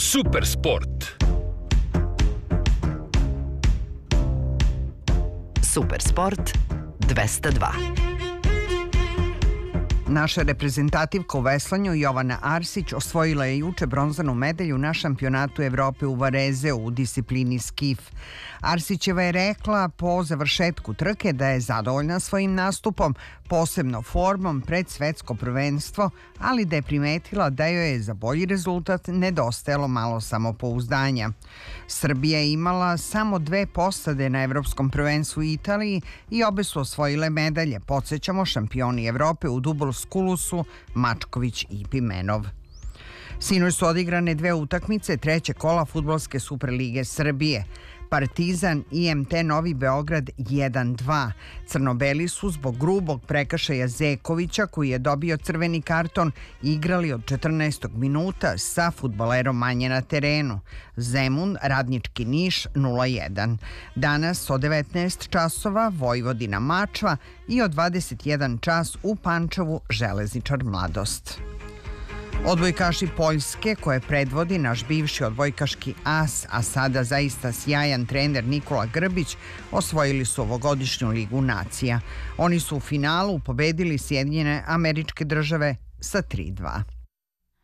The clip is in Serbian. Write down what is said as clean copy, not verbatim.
Supersport. Supersport 202. Naša reprezentativka u veslanju Jovana Arsić osvojila je juče bronzanu medalju na šampionatu Evrope u Varezeu u disciplini skif. Arsićeva je rekla po završetku trke da je zadovoljna svojim nastupom, posebno formom pred svetsko prvenstvo, ali da je primetila da joj je za bolji rezultat nedostajalo malo samopouzdanja. Srbija je imala samo 2 posade na Evropskom prvenstvu u Italiji i obe su osvojile medalje, podsjećamo šampioni Evrope u Dubol-Skulusu, Mačković i Pimenov. Sinoć su odigrane 2 utakmice trećeg kola Fudbalske Superlige Srbije. Partizan IMT Novi Beograd 1-2. Crnobeli su zbog grubog prekršaja Zekovića, koji je dobio crveni karton, igrali od 14. minuta sa fudbalerom manje na terenu. Zemun, Radnički Niš 0-1. Danas od 19 časova Vojvodina Mačva i od 21 čas u Pančevu Železničar Mladost. Odbojkaši Poljske, koje predvodi naš bivši odbojkaški as, a sada zaista sjajan trener Nikola Grbić, osvojili su ovogodišnju Ligu nacija. Oni su u finalu pobedili Sjedinjene Američke Države sa 3-2.